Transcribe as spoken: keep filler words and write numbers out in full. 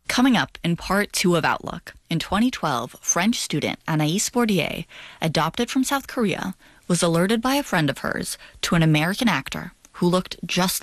Coming up in part two of Outlook, in twenty twelve, French student Anaïs Bordier, adopted from South Korea, was alerted by a friend of hers to an American actor who looked just